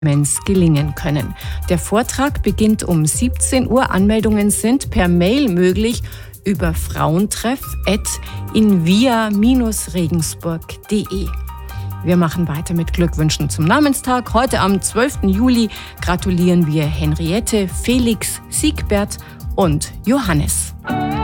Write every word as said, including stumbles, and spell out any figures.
gelingen können. Der Vortrag beginnt um siebzehn Uhr. Anmeldungen sind per Mail möglich über frauentreff at invia Bindestrich regensburg punkt de. Wir machen weiter mit Glückwünschen zum Namenstag. Heute am zwölften Juli gratulieren wir Henriette, Felix, Siegbert und Johannes.